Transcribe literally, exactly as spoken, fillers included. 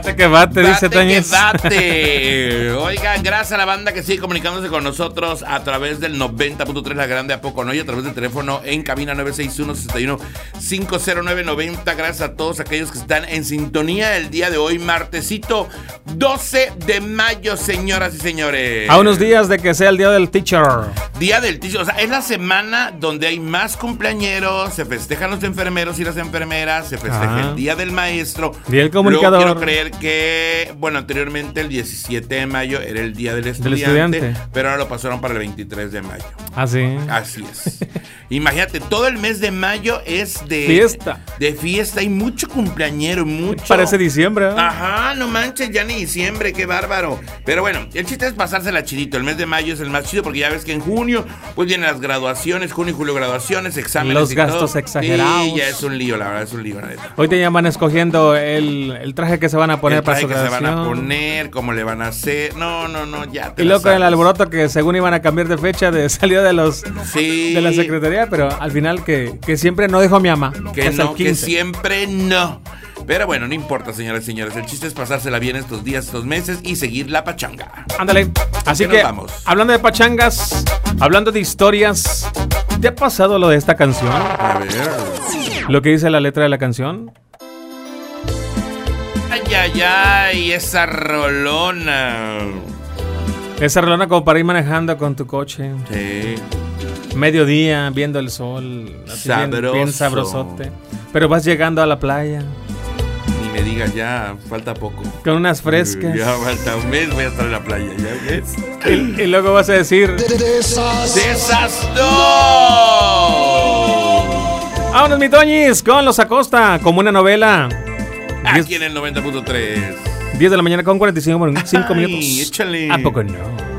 Bate que bate, dice Toñez. Bate que bate. Oigan, gracias a la banda que sigue comunicándose con nosotros a través del noventa punto tres La Grande, ¿a poco no? Y a través del teléfono en cabina nueve seis uno, seis uno cinco cero nueve nueve cero. Gracias a todos aquellos que están en sintonía el día de hoy, martesito doce de mayo, señoras y señores. A unos días de que sea el día del teacher. Día del teacher, o sea, es la semana donde hay más cumpleañeros, se festejan los enfermeros y las enfermeras, se festeja Ajá. el día del maestro. Día del comunicador. Luego quiero creer que, bueno, anteriormente el diecisiete de mayo era el día del estudiante, del estudiante, pero ahora lo pasaron para el veintitrés de mayo. Ah, sí. Así es. Imagínate, todo el mes de mayo es de fiesta. De fiesta, hay mucho cumpleañero, mucho. Parece diciembre, ¿eh? Ajá, no manches, ya ni diciembre, qué bárbaro. Pero bueno, el chiste es pasársela chidito. El mes de mayo es el más chido porque ya ves que en junio pues vienen las graduaciones, junio y julio graduaciones, exámenes. Los y gastos todo. exagerados. Sí, ya es un lío, la verdad es un lío, la neta. Hoy te llaman escogiendo el, el traje que se van a poner El traje para su que se van a graduación. poner, cómo le van a hacer. No, no, no, ya te Y la luego con el sabes. alboroto que según iban a cambiar de fecha de salida de los Sí. de la secretaría, pero al final que, que siempre no dejó mi ama. Que es el no, que quince. siempre no. Pero bueno, no importa, señoras y señores. El chiste es pasársela bien estos días, estos meses y seguir la pachanga. Ándale. Así ¿Qué que, nos vamos? hablando de pachangas, hablando de historias, ¿te ha pasado lo de esta canción? A ver. Lo que dice la letra de la canción. Ay, ay, ay, esa rolona. Esa rolona como para ir manejando con tu coche. Sí. Mediodía, viendo el sol. Así bien, Sabroso. bien sabrosote. Pero vas llegando a la playa. Ni me digas ya, falta poco. Con unas frescas. Ya falta un mes, voy a estar en la playa, ¿ya ves? Y, y luego vas a decir... ¡De esas dos! ¡Vámonos, mi Toñis! Con Los Acosta, como una novela. Aquí en el noventa punto tres. diez de la mañana con cuarenta y cinco minutos. Ay, échale. ¿A poco no?